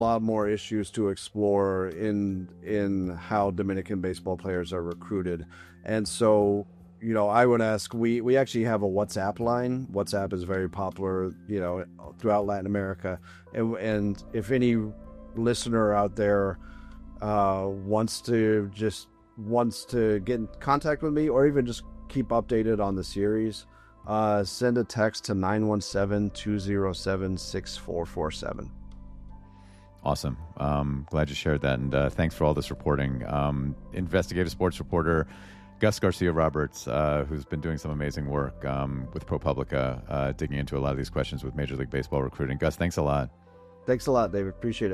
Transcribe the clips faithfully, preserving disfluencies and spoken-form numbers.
a lot more issues to explore in in how Dominican baseball players are recruited. And so, you know, I would ask, we, we actually have a WhatsApp line. WhatsApp is very popular, you know, throughout Latin America. And, and if any listener out there uh, wants to just wants to get in contact with me or even just keep updated on the series, uh, send a text to nine one seven, two zero seven, six four four seven. Awesome. Um, glad you shared that, and uh, thanks for all this reporting. Um, investigative sports reporter Gus Garcia-Roberts, uh, who's been doing some amazing work um, with ProPublica, uh, digging into a lot of these questions with Major League Baseball recruiting. Gus, thanks a lot. Thanks a lot, David. Appreciate it.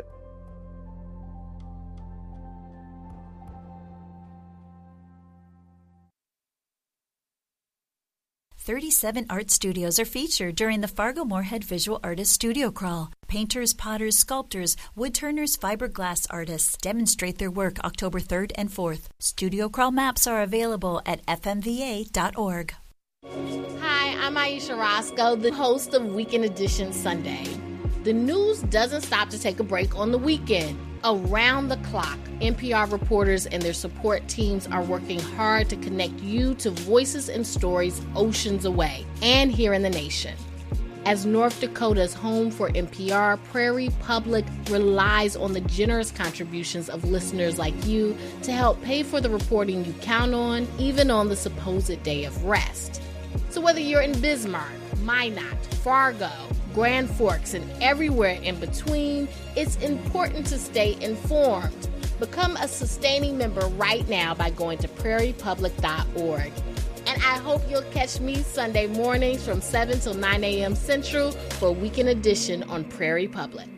thirty-seven art studios are featured during the Fargo-Moorhead Visual Artist Studio Crawl. Painters, potters, sculptors, woodturners, fiberglass artists demonstrate their work October third and fourth. Studio Crawl maps are available at f m v a dot org. Hi, I'm Aisha Roscoe, the host of Weekend Edition Sunday. The news doesn't stop to take a break on the weekend. Around the clock, N P R reporters and their support teams are working hard to connect you to voices and stories oceans away and here in the nation. As North Dakota's home for N P R, Prairie Public relies on the generous contributions of listeners like you to help pay for the reporting you count on, even on the supposed day of rest. So whether you're in Bismarck, Minot, Fargo, Grand Forks, and everywhere in between, it's important to stay informed. Become a sustaining member right now by going to prairie public dot org. And I hope you'll catch me Sunday mornings from seven till nine a.m. Central for Weekend Edition on Prairie Public.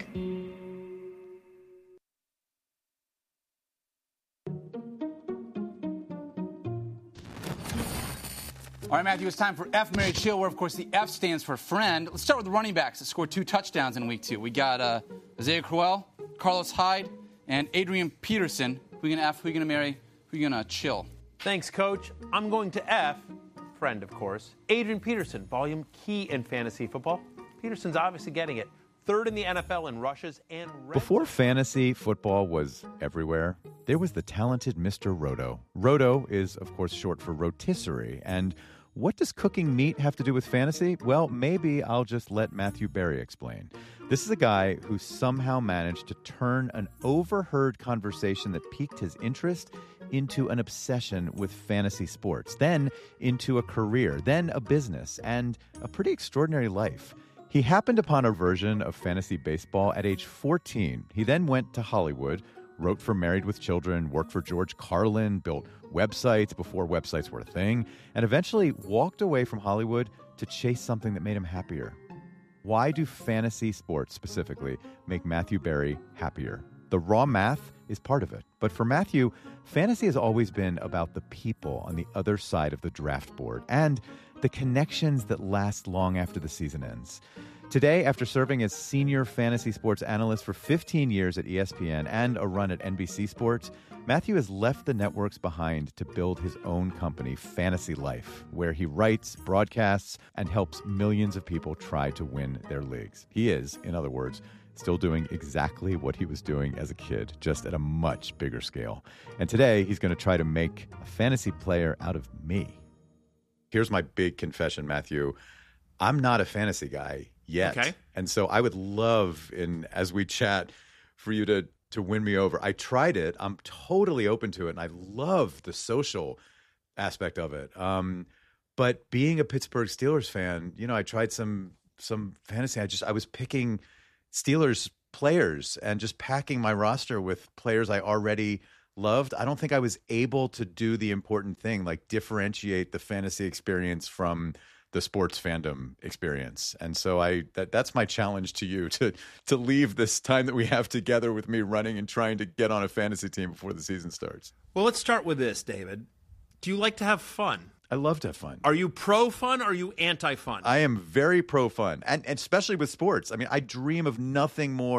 All right, Matthew, it's time for F, Marry, Chill, where, of course, the F stands for friend. Let's start with the running backs that scored two touchdowns in week two. We got uh, Isaiah Crowell, Carlos Hyde, and Adrian Peterson. Who are you going to F, who are you going to marry, who are you going to chill? Thanks, Coach. I'm going to F, friend, of course, Adrian Peterson, volume key in fantasy football. Peterson's obviously getting it. Third in the N F L in rushes and... Before fantasy football was everywhere, there was the talented Mister Roto. Roto is, of course, short for rotisserie, and what does cooking meat have to do with fantasy? Well, maybe I'll just let Matthew Berry explain. This is a guy who somehow managed to turn an overheard conversation that piqued his interest into an obsession with fantasy sports, then into a career, then a business, and a pretty extraordinary life. He happened upon a version of fantasy baseball at age fourteen. He then went to Hollywood, wrote for Married with Children, worked for George Carlin, built websites before websites were a thing, and eventually walked away from Hollywood to chase something that made him happier. Why do fantasy sports specifically make Matthew Berry happier? The raw math is part of it. But for Matthew, fantasy has always been about the people on the other side of the draft board and the connections that last long after the season ends. Today, after serving as senior fantasy sports analyst for fifteen years at E S P N and a run at N B C Sports, Matthew has left the networks behind to build his own company, Fantasy Life, where he writes, broadcasts, and helps millions of people try to win their leagues. He is, in other words, still doing exactly what he was doing as a kid, just at a much bigger scale. And today, he's going to try to make a fantasy player out of me. Here's my big confession, Matthew. I'm not a fantasy guy yet. Okay. And so I would love, in as we chat, for you to to win me over. I tried it. I'm totally open to it, and I love the social aspect of it. Um, but being a Pittsburgh Steelers fan, you know, I tried some some fantasy. I just I was picking Steelers players and just packing my roster with players I already loved. I don't think I was able to do the important thing, like differentiate the fantasy experience from the sports fandom experience. And so I that that's my challenge to you, to to leave this time that we have together with me running and trying to get on a fantasy team before the season starts. Well, let's start with this, David. Do you like to have fun? I love to have fun. Are you pro-fun or are you anti-fun? I am very pro-fun, and, and especially with sports. I mean, I dream of nothing more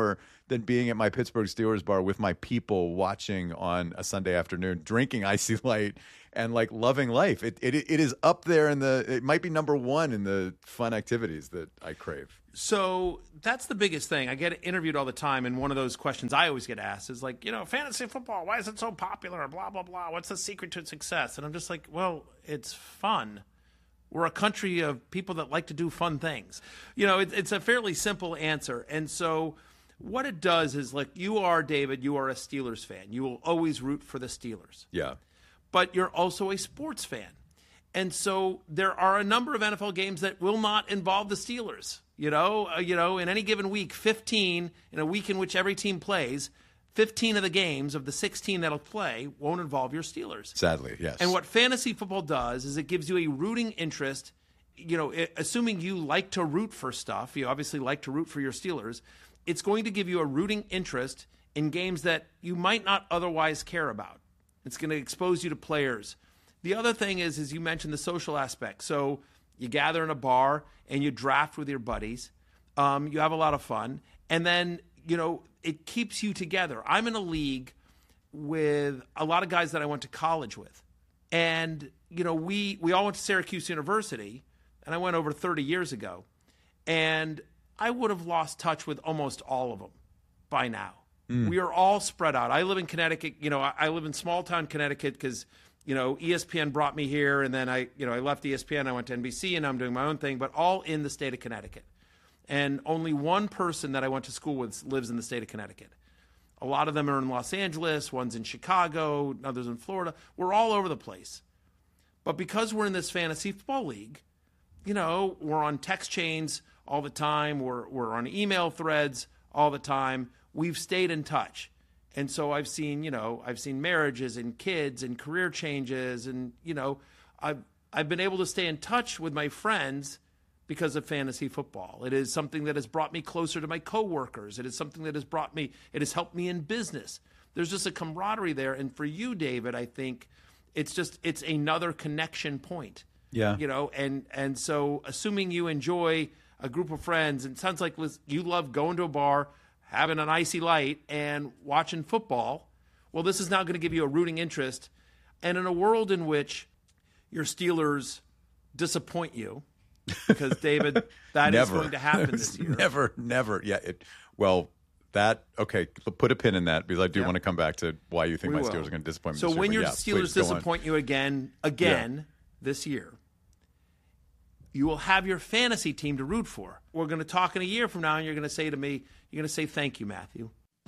than being at my Pittsburgh Steelers bar with my people watching on a Sunday afternoon, drinking Icy Light and like loving life. It, it it is up there in the, it might be number one in the fun activities that I crave. So that's the biggest thing. I get interviewed all the time, and one of those questions I always get asked is like, you know, fantasy football, why is it so popular? Blah, blah, blah. What's the secret to success? And I'm just like, well, it's fun. We're a country of people that like to do fun things. You know, it, it's a fairly simple answer. And so what it does is, like, you are, David, you are a Steelers fan. You will always root for the Steelers. Yeah. But you're also a sports fan. And so there are a number of N F L games that will not involve the Steelers. You know, uh, you know, in any given week, fifteen, in a week in which every team plays, fifteen of the games of the sixteen that'll play won't involve your Steelers. Sadly, yes. And what fantasy football does is it gives you a rooting interest. You know, it, assuming you like to root for stuff, you obviously like to root for your Steelers, it's going to give you a rooting interest in games that you might not otherwise care about. It's going to expose you to players. The other thing is, as you mentioned, the social aspect. So you gather in a bar and you draft with your buddies. Um, you have a lot of fun. And then, you know, it keeps you together. I'm in a league with a lot of guys that I went to college with. And, you know, we, we all went to Syracuse University, and I went over thirty years ago. And I would have lost touch with almost all of them by now. Mm. We are all spread out. I live in Connecticut. You know, I, I live in small-town Connecticut because – you know, E S P N brought me here, and then I, you know, I left E S P N, I went to N B C, and I'm doing my own thing, but all in the state of Connecticut. And only one person that I went to school with lives in the state of Connecticut. A lot of them are in Los Angeles, one's in Chicago, others in Florida. We're all over the place. But because we're in this fantasy football league, you know, we're on text chains all the time, we're we're on email threads all the time. We've stayed in touch. And so I've seen, you know, I've seen marriages and kids and career changes, and, you know, I've I've been able to stay in touch with my friends because of fantasy football. It is something that has brought me closer to my coworkers. It is something that has brought me, it has helped me in business. There's just a camaraderie there. And for you, David, I think it's just, it's another connection point. Yeah. You know, and, and so assuming you enjoy a group of friends, and it sounds like you love going to a bar, having an Icy Light, and watching football, well, this is now going to give you a rooting interest. And in a world in which your Steelers disappoint you, because, David, that is going to happen this year. Never, never. Yeah. It, well, that, okay, put a pin in that, because I do yeah. want to come back to why you think we my will. Steelers are going to disappoint me so this year. when your yeah, Steelers please, go disappoint on. you again, again yeah. this year, you will have your fantasy team to root for. We're going to talk in a year from now, and you're going to say to me, you're going to say, thank you, Matthew.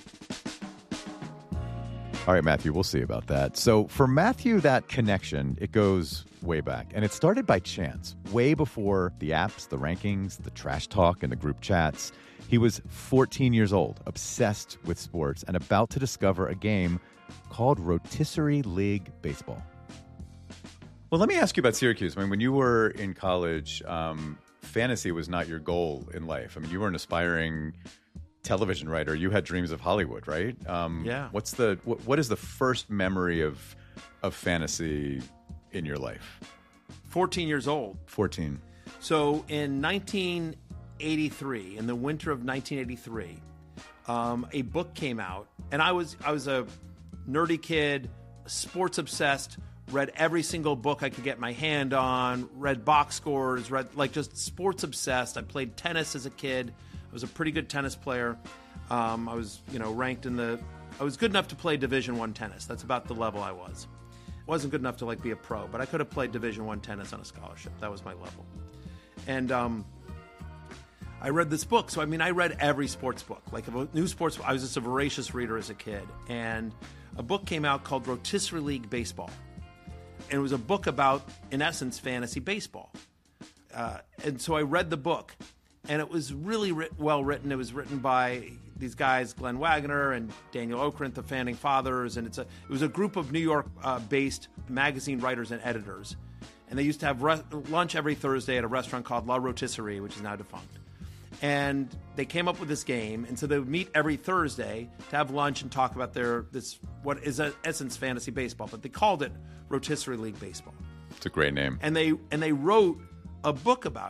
All right, Matthew, we'll see about that. So for Matthew, that connection, it goes way back. And it started by chance, way before the apps, the rankings, the trash talk, and the group chats. He was fourteen years old, obsessed with sports, and about to discover a game called Rotisserie League Baseball. Well, let me ask you about Syracuse. I mean, when you were in college, um, fantasy was not your goal in life. I mean, you were an aspiring television writer. You had dreams of Hollywood, right? Um, yeah. What's the what, what is the first memory of of fantasy in your life? fourteen years old. fourteen. So in nineteen eighty-three, in the winter of nineteen eighty-three, um, a book came out, and I was I was a nerdy kid, sports obsessed. Read every single book I could get my hand on, read box scores, read like just sports obsessed. I played tennis as a kid. I was a pretty good tennis player. Um, I was, you know, ranked in the, I was good enough to play Division One tennis. That's about the level I was. Wasn't good enough to like be a pro, but I could have played Division One tennis on a scholarship. That was my level. And um, I read this book. So, I mean, I read every sports book, like a new sports. I was just a voracious reader as a kid. And a book came out called Rotisserie League Baseball. And it was a book about, in essence, fantasy baseball. Uh, and so I read the book, and it was really writ- well written. It was written by these guys, Glenn Wagner and Daniel Okrent, the founding fathers. And it's a, it was a group of New York-based uh, magazine writers and editors. And they used to have re- lunch every Thursday at a restaurant called La Rotisserie, which is now defunct. And they came up with this game, and so they would meet every Thursday to have lunch and talk about their this what is in essence fantasy baseball, but they called it Rotisserie League Baseball. It's a great name. And they and they wrote a book about it.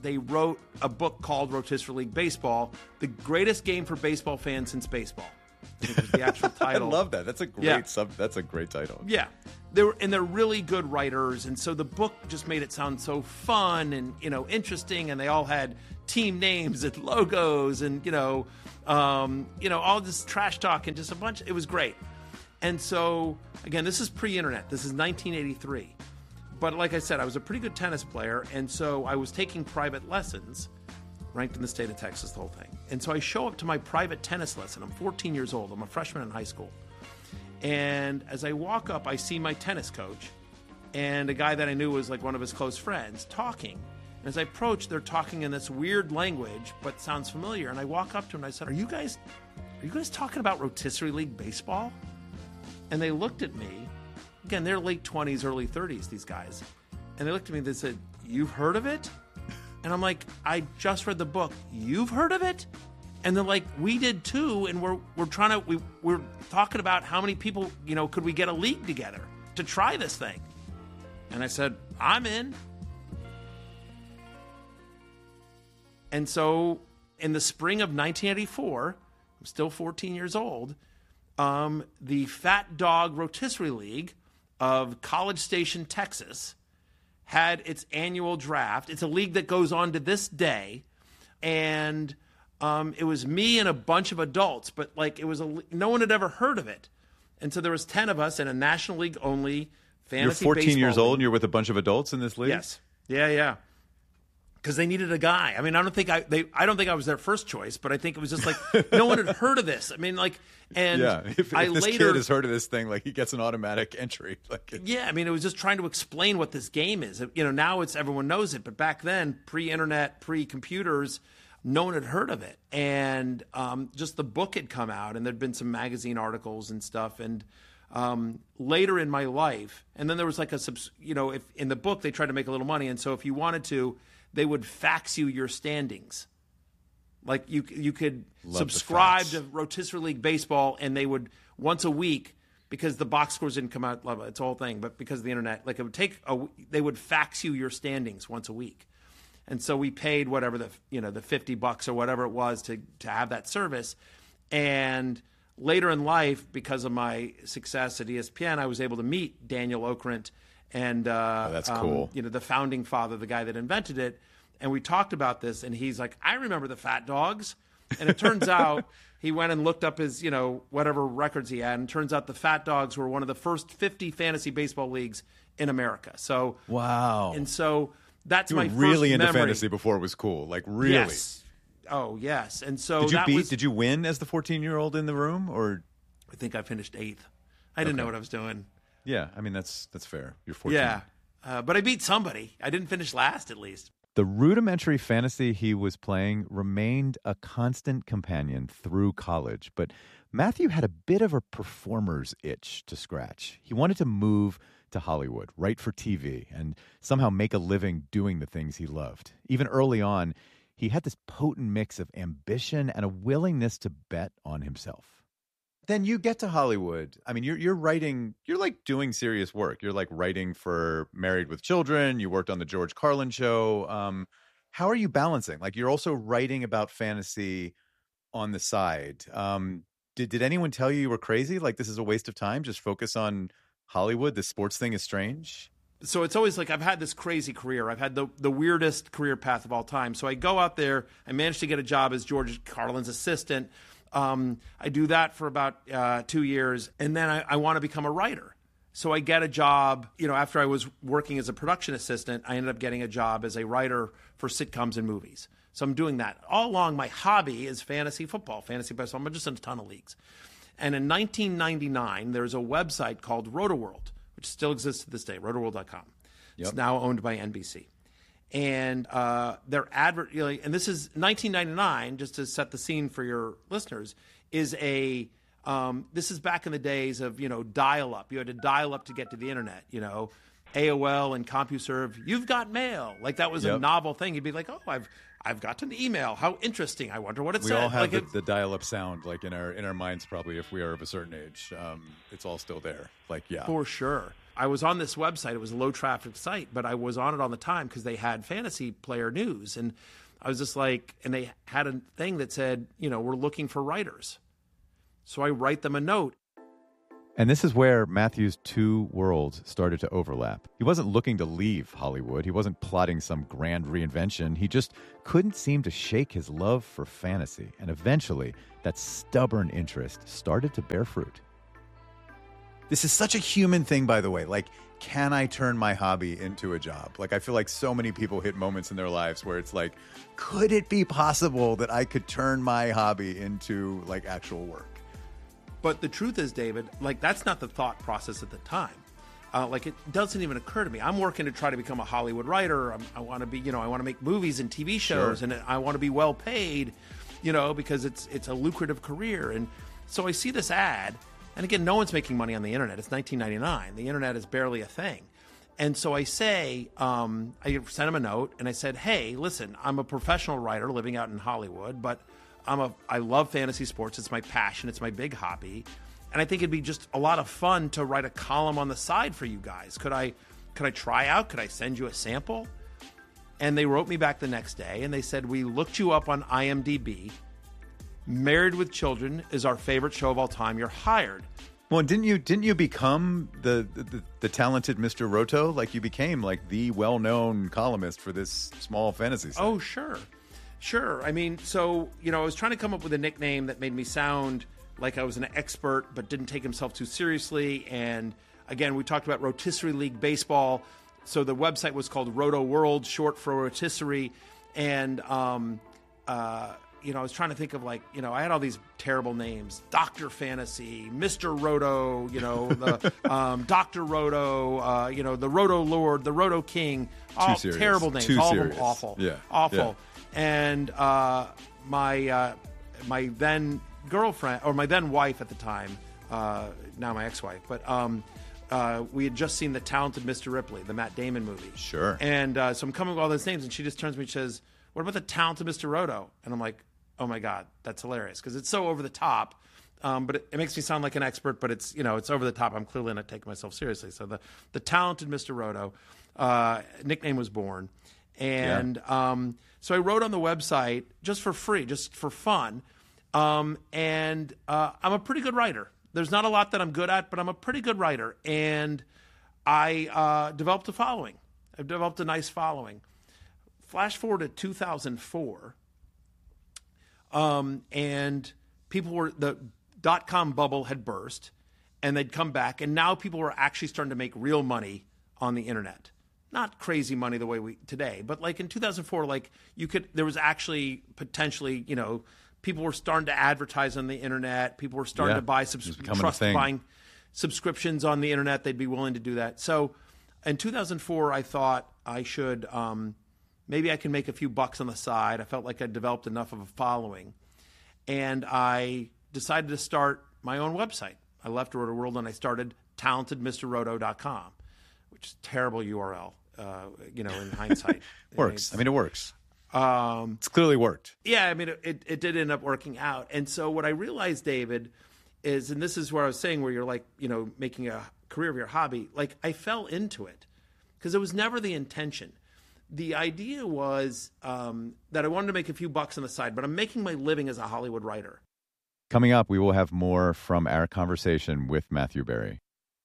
they wrote a book called Rotisserie League Baseball, the greatest game for baseball fans since baseball. I think was the actual title. I love that. That's a great Yeah. sub. That's a great title. Yeah, they were, and they're really good writers, and so the book just made it sound so fun and you know interesting, and they all had team names and logos, and you know, um, you know, all this trash talk and just a bunch. It was great, and so again, this is pre-internet. This is nineteen eighty-three, but like I said, I was a pretty good tennis player, and so I was taking private lessons. Ranked in the state of Texas, the whole thing. And so I show up to my private tennis lesson. I'm fourteen years old. I'm a freshman in high school. And as I walk up, I see my tennis coach and a guy that I knew was like one of his close friends talking. And as I approach, they're talking in this weird language, but sounds familiar. And I walk up to him and I said, are you guys, are you guys talking about Rotisserie League Baseball? And they looked at me. Again, they're late twenties, early thirties, these guys. And they looked at me and they said, you've heard of it? And I'm like, I just read the book. You've heard of it? And they're like, we did too. And we're we're trying to we we're talking about how many people, you know, could we get a league together to try this thing? And I said, I'm in. And so in the spring of nineteen eighty-four, I'm still fourteen years old, um, the Fat Dog Rotisserie League of College Station, Texas, had its annual draft. It's a league that goes on to this day. And um, it was me and a bunch of adults, but like it was a, no one had ever heard of it. And so there was ten of us in a National League only fantasy You're fourteen years baseball old league. and you're with a bunch of adults in this league? Yes. Yeah, yeah. Because they needed a guy. I mean, I don't think I they I don't think I was their first choice, but I think it was just like no one had heard of this. I mean, like, and yeah. If, I if this later kid has heard of this thing, like he gets an automatic entry. Like, it, yeah, I mean, it was just trying to explain what this game is. You know, now it's everyone knows it, but back then, pre-internet, pre-computers, no one had heard of it. And um, just the book had come out, and there'd been some magazine articles and stuff. And um, later in my life, and then there was like a, subs- you know, if in the book they tried to make a little money, and so if you wanted to, they would fax you your standings. Like you, you could Love subscribe to Rotisserie League Baseball, and they would once a week, because the box scores didn't come out. Love it, it's a whole thing, but because of the internet, like it would take a, they would fax you your standings once a week, and so we paid whatever the you know the fifty bucks or whatever it was to to have that service, and later in life, because of my success at E S P N, I was able to meet Daniel Okrent. And uh, oh, that's um, cool. You know, the founding father, the guy that invented it, and we talked about this, and he's like, "I remember the Fat Dogs," and it turns out he went and looked up his, you know, whatever records he had, and it turns out the Fat Dogs were one of the first fifty fantasy baseball leagues in America. So wow, and so that's you my were really first into memory. fantasy before it was cool, like really. Yes. Oh yes, and so did you that beat? was, Did you win as the fourteen-year-old in the room, or? I think I finished eighth. I didn't Okay. know what I was doing. Yeah, I mean that's that's fair. You're fourteen. Yeah, uh, but I beat somebody. I didn't finish last, at least. The rudimentary fantasy he was playing remained a constant companion through college, but Matthew had a bit of a performer's itch to scratch. He wanted to move to Hollywood, write for T V, and somehow make a living doing the things he loved. Even early on, he had this potent mix of ambition and a willingness to bet on himself. Then you get to Hollywood. I mean, you're you're writing, you're like doing serious work. You're like writing for Married with Children. You worked on the George Carlin show. Um, how are you balancing? Like, you're also writing about fantasy on the side. Um, did did anyone tell you you were crazy? Like, this is a waste of time. Just focus on Hollywood. This sports thing is strange. So it's always like I've had this crazy career. I've had the, the weirdest career path of all time. So I go out there. I managed to get a job as George Carlin's assistant. Um, I do that for about uh, two years, and then I, I want to become a writer. So I get a job, you know, after I was working as a production assistant, I ended up getting a job as a writer for sitcoms and movies. So I'm doing that. All along, my hobby is fantasy football, fantasy baseball. I'm just in a ton of leagues. And in nineteen ninety-nine, there's a website called RotoWorld, which still exists to this day, roto world dot com. Yep. It's now owned by N B C. And uh, their advert, you know, and this is nineteen ninety-nine, just to set the scene for your listeners, is a, um, this is back in the days of, you know, dial-up. You had to dial up to get to the internet, you know, A O L and CompuServe. You've got mail. Like, that was Yep. a novel thing. You'd be like, oh, I've I've got an email. How interesting. I wonder what it We said. all have like the, it- the dial-up sound, like in our in our minds, probably if we are of a certain age. Um, it's all still there. Like, yeah, For sure. I was on this website. It was a low traffic site, but I was on it all the time because they had fantasy player news. And I was just like, and they had a thing that said, you know, we're looking for writers. So I write them a note. And this is where Matthew's two worlds started to overlap. He wasn't looking to leave Hollywood. He wasn't plotting some grand reinvention. He just couldn't seem to shake his love for fantasy. And eventually, that stubborn interest started to bear fruit. This is such a human thing, by the way. Like, can I turn my hobby into a job? Like, I feel like so many people hit moments in their lives where it's like, could it be possible that I could turn my hobby into, like, actual work? But the truth is, David, like, that's not the thought process at the time. Uh, like, it doesn't even occur to me. I'm working to try to become a Hollywood writer. I'm, I want to be, you know, I want to make movies and T V shows, sure. and I want to be well paid, you know, because it's it's a lucrative career. And so I see this ad, and again, no one's making money on the internet. It's nineteen ninety-nine. The internet is barely a thing. And so I say, um, I sent him a note, and I said, hey, listen, I'm a professional writer living out in Hollywood, but I'm a, I love fantasy sports. It's my passion. It's my big hobby. And I think it'd be just a lot of fun to write a column on the side for you guys. Could I, could I try out? Could I send you a sample? And they wrote me back the next day, and they said, we looked you up on I M D B. Married with Children is our favorite show of all time. You're hired. Well, didn't you didn't you become the, the the talented Mister Roto? Like, you became like the well-known columnist for this small fantasy site. Oh, sure. Sure. I mean, so, you know, I was trying to come up with a nickname that made me sound like I was an expert but didn't take himself too seriously. And again, we talked about rotisserie league baseball. So the website was called Roto World, short for rotisserie. And, um, uh, you know, I was trying to think of, like, you know, I had all these terrible names: Doctor Fantasy, Mister Roto, you know, the um, Doctor Roto, uh, you know, the Roto Lord, the Roto King. All terrible names, Too all serious. of them awful, yeah. awful. Yeah. And uh, my uh, my then girlfriend, or my then wife at the time, uh, now my ex-wife, but um, uh, we had just seen The Talented Mister Ripley, the Matt Damon movie. Sure. And uh, so I'm coming with all those names, and she just turns to me and says, what about The Talented Mister Roto? And I'm like, oh my God, that's hilarious, because it's so over the top. Um, but it, it makes me sound like an expert, but it's, you know, it's over the top. I'm clearly not taking myself seriously. So the, the Talented Mister Roto uh, nickname was born. And yeah. um, so I wrote on the website just for free, just for fun. Um, and uh, I'm a pretty good writer. There's not a lot that I'm good at, but I'm a pretty good writer. And I uh, developed a following. I've developed a nice following. Flash forward to two thousand four. Um, and people were, the dot-com bubble had burst, and they'd come back. And now people were actually starting to make real money on the internet. Not crazy money the way we today, but like in two thousand four, like you could, there was actually potentially, you know, people were starting to advertise on the internet. People were starting yeah, to buy subs- trust buying subscriptions on the internet. They'd be willing to do that. So in two thousand four, I thought I should, um, maybe I can make a few bucks on the side. I felt like I'd developed enough of a following, and I decided to start my own website. I left Roto World and I started talented mister roto dot com, which is a terrible U R L. Uh, you know, in hindsight, works. I mean, it works. Um, it's clearly worked. Yeah, I mean, it, it did end up working out. And so what I realized, David, is, and this is where I was saying, where you're like, you know, making a career of your hobby, like I fell into it because it was never the intention. The idea was um, that I wanted to make a few bucks on the side, but I'm making my living as a Hollywood writer. Coming up, we will have more from our conversation with Matthew Berry.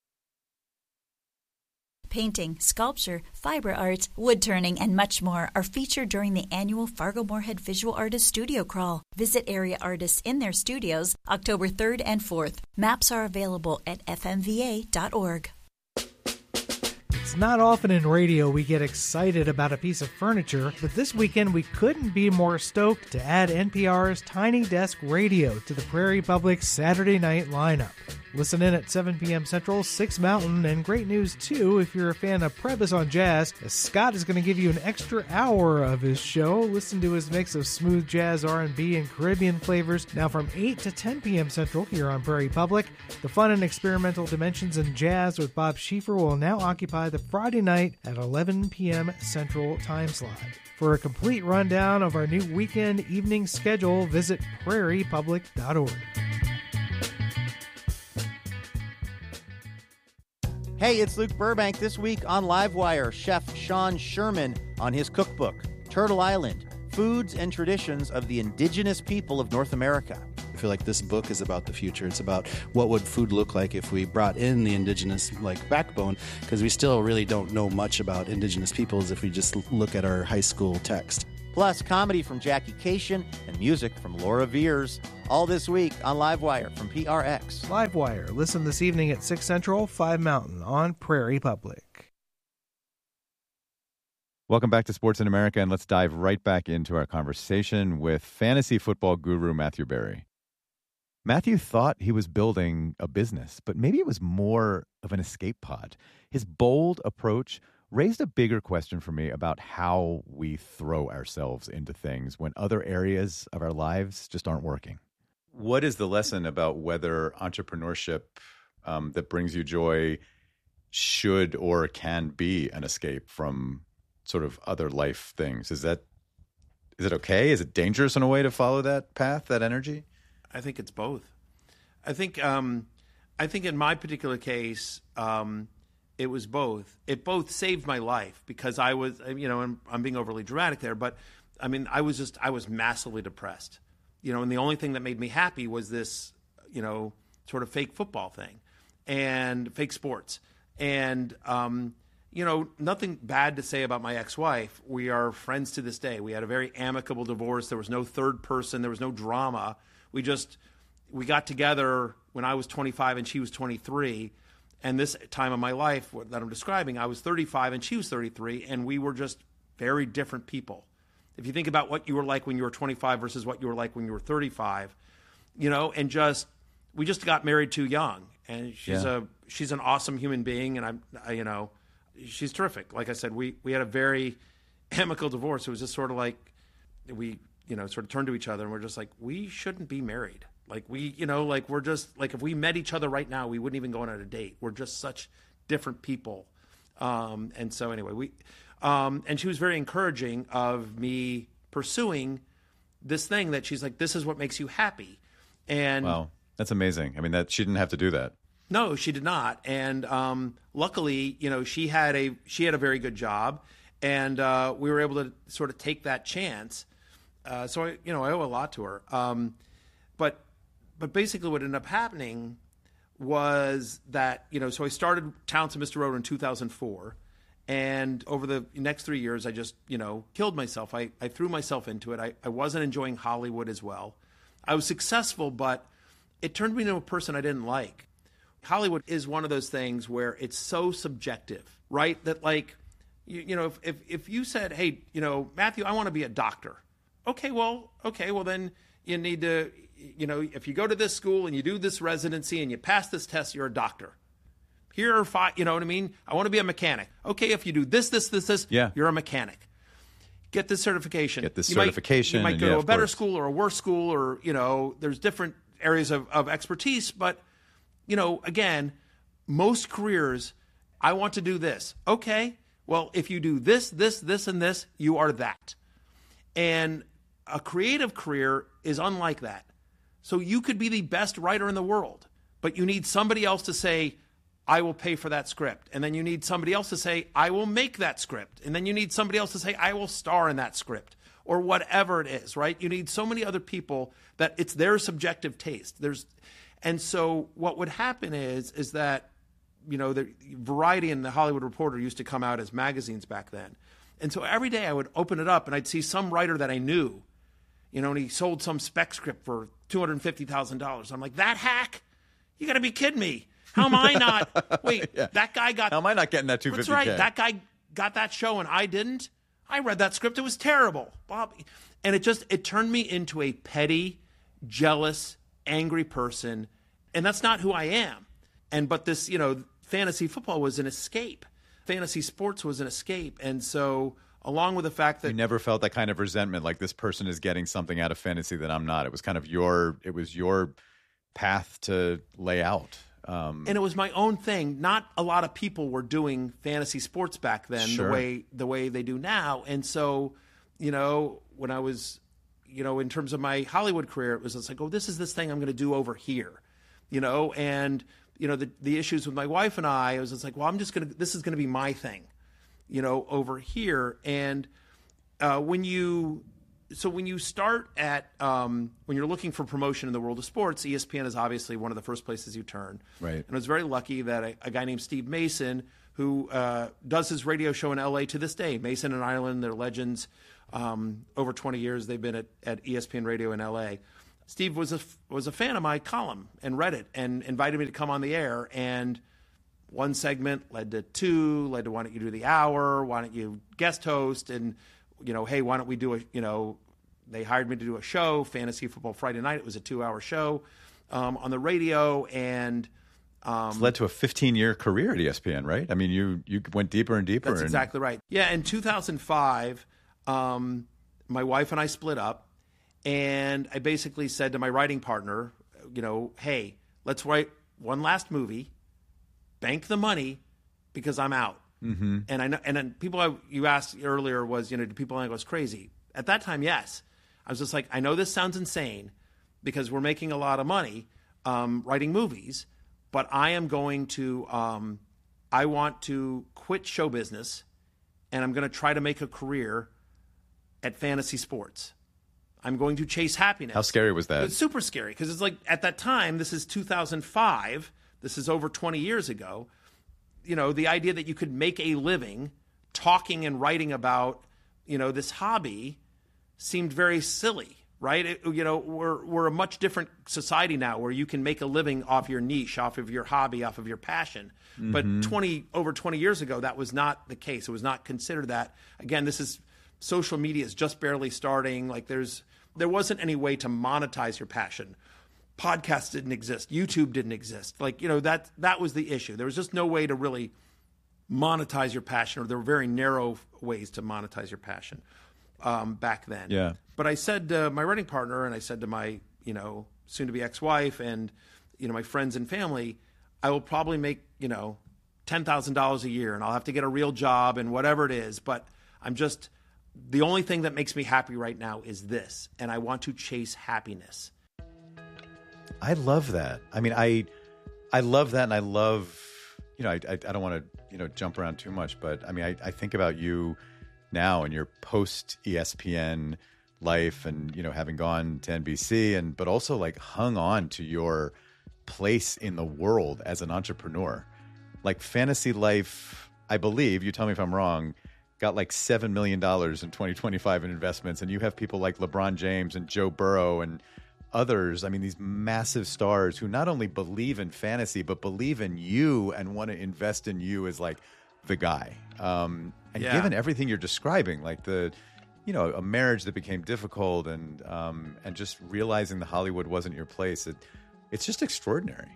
Painting, sculpture, fiber arts, wood turning, and much more are featured during the annual Fargo-Moorhead Visual Artists Studio Crawl. Visit area artists in their studios October third and fourth. Maps are available at f m v a dot org. It's not often in radio we get excited about a piece of furniture, but this weekend we couldn't be more stoked to add N P R's Tiny Desk Radio to the Prairie Public Saturday night lineup. Listen in at seven p.m. Central, six Mountain, and great news, too, if you're a fan of Prebys on Jazz, as Scott is going to give you an extra hour of his show. Listen to his mix of smooth jazz, R and B, and Caribbean flavors, now from eight to ten p.m. Central here on Prairie Public. The fun and experimental dimensions in jazz with Bob Schieffer will now occupy the Friday night at eleven p.m. Central time slot. For a complete rundown of our new weekend evening schedule, visit prairie public dot org. Hey, it's Luke Burbank. This week on Livewire, Chef Sean Sherman on his cookbook, Turtle Island, Foods and Traditions of the Indigenous People of North America. I feel like this book is about the future. It's about what would food look like if we brought in the indigenous like backbone, because we still really don't know much about indigenous peoples if we just look at our high school text. Plus, comedy from Jackie Cation and music from Laura Veers. All this week on Livewire from P R X. Livewire. Listen this evening at six Central, five Mountain on Prairie Public. Welcome back to Sports in America, and let's dive right back into our conversation with fantasy football guru Matthew Berry. Matthew thought he was building a business, but maybe it was more of an escape pod. His bold approach raised a bigger question for me about how we throw ourselves into things when other areas of our lives just aren't working. What is the lesson about whether entrepreneurship um, that brings you joy should or can be an escape from sort of other life things? Is that is it okay? Is it dangerous in a way to follow that path, that energy? I think it's both. I think um, I think in my particular case, um, it was both. It both saved my life because I was, you know, I'm, I'm being overly dramatic there, but I mean, I was just, I was massively depressed, you know, and the only thing that made me happy was this, you know, sort of fake football thing and fake sports. And, um, you know, nothing bad to say about my ex-wife. We are friends to this day. We had a very amicable divorce. There was no third person. There was no drama. We just, we got together when I was twenty-five and she was twenty-three. And this time of my life that I'm describing, I was thirty-five and she was thirty-three, and we were just very different people. If you think about what you were like when you were twenty-five versus what you were like when you were thirty-five, you know, and just, we just got married too young. And she's yeah. a, she's an awesome human being, and I'm, I, you know, she's terrific. Like I said, we, we had a very amicable divorce. It was just sort of like we, you know, sort of turned to each other and we're just like, we shouldn't be married. Like we, you know, like we're just like, if we met each other right now, we wouldn't even go on a date. We're just such different people. Um, and so anyway, we, um, and she was very encouraging of me pursuing this thing that she's like, this is what makes you happy. And wow, that's amazing. I mean, that she didn't have to do that. No, she did not. And um, luckily, you know, she had a, she had a very good job, and uh, we were able to sort of take that chance. Uh, so, I, you know, I owe a lot to her. Um, but, but basically what ended up happening was that, you know, so I started Townsend Mister Roto in two thousand four. And over the next three years, I just, you know, killed myself. I, I threw myself into it. I, I wasn't enjoying Hollywood as well. I was successful, but it turned me into a person I didn't like. Hollywood is one of those things where it's so subjective, right? That like, you, you know, if, if, if you said, hey, you know, Matthew, I want to be a doctor. Okay, well, okay, well then you need to, you know, if you go to this school and you do this residency and you pass this test, you're a doctor. Here are five, you know what I mean? I want to be a mechanic. Okay, if you do this, this, this, this, yeah. you're a mechanic. Get this certification. Get this you certification. Might, you might go yeah, to a better course. school or a worse school, or, you know, there's different areas of, of expertise. But, you know, again, most careers, I want to do this. Okay, well, if you do this, this, this, and this, you are that. And a creative career is unlike that. So you could be the best writer in the world, but you need somebody else to say, I will pay for that script. And then you need somebody else to say, I will make that script. And then you need somebody else to say, I will star in that script, or whatever it is, right? You need so many other people that it's their subjective taste. There's, and so what would happen is, is that, you know, the Variety and the Hollywood Reporter used to come out as magazines back then. And so every day I would open it up and I'd see some writer that I knew, you know, and he sold some spec script for two hundred fifty thousand dollars. I'm like, that hack? You got to be kidding me. How am I not? Wait, yeah. that guy got. How am I not getting that two hundred fifty K? That's right. That guy got that show and I didn't. I read that script. It was terrible, Bob. And it just, it turned me into a petty, jealous, angry person. And that's not who I am. And, but this, you know, fantasy football was an escape. Fantasy sports was an escape. And so, along with the fact that you never felt that kind of resentment, like this person is getting something out of fantasy that I'm not. It was kind of your, it was your path to lay out. Um, and it was my own thing. Not a lot of people were doing fantasy sports back then sure. the way the way they do now. And so, you know, when I was, you know, in terms of my Hollywood career, it was just like, oh, this is this thing I'm going to do over here, you know. And you know, the, the issues with my wife and I, I was just like, well, I'm just going to, this is going to be my thing, you know, over here. And uh, when you, so when you start at, um, when you're looking for promotion in the world of sports, E S P N is obviously one of the first places you turn. Right. And I was very lucky that a, a guy named Steve Mason, who uh, does his radio show in L A to this day, Mason and Ireland, they're legends. Um, over twenty years, they've been at, at E S P N Radio in L A. Steve was a, was a fan of my column and read it and invited me to come on the air. And one segment led to two, led to why don't you do the hour? Why don't you guest host? And, you know, hey, why don't we do a, you know, they hired me to do a show, Fantasy Football Friday Night. It was a two-hour show um, on the radio. And um, it's led to a fifteen-year career at E S P N, right? I mean, you you went deeper and deeper. That's and... exactly right. Yeah, in two thousand five, um, my wife and I split up. And I basically said to my writing partner, you know, hey, let's write one last movie, bank the money, because I'm out. Mm-hmm. And I know, and then people I, you asked earlier was, you know, do people think I was crazy? At that time, yes. I was just like, I know this sounds insane because we're making a lot of money um, writing movies, but I am going to, um, I want to quit show business, and I'm going to try to make a career at fantasy sports. I'm going to chase happiness. How scary was that? It's super scary because it's like at that time, this is two thousand five. This is over twenty years ago. You know, the idea that you could make a living talking and writing about, you know, this hobby seemed very silly, right? It, you know, we're we're a much different society now where you can make a living off your niche, off of your hobby, off of your passion. Mm-hmm. But twenty over twenty years ago, that was not the case. It was not considered that. Again, this is social media is just barely starting. Like there's there wasn't any way to monetize your passion. Podcasts didn't exist. YouTube didn't exist. Like, you know, that that was the issue. There was just no way to really monetize your passion, or there were very narrow ways to monetize your passion um, back then. Yeah. But I said to my writing partner, and I said to my, you know, soon-to-be ex-wife and, you know, my friends and family, I will probably make, you know, ten thousand dollars a year, and I'll have to get a real job and whatever it is. But I'm just, the only thing that makes me happy right now is this, and I want to chase happiness. I love that. I mean, I I love that, and I love, you know, I, I, I don't want to, you know, jump around too much, but I mean, I, I think about you now and your post-E S P N life and, you know, having gone to N B C, and but also like hung on to your place in the world as an entrepreneur. Like Fantasy Life, I believe, you tell me if I'm wrong, got like seven million dollars in twenty twenty-five in investments, and you have people like LeBron James and Joe Burrow and others, I mean, these massive stars who not only believe in fantasy, but believe in you and want to invest in you as like the guy. Um, and Yeah. given everything you're describing, like the, you know, a marriage that became difficult and um, and just realizing the Hollywood wasn't your place, it, it's just extraordinary.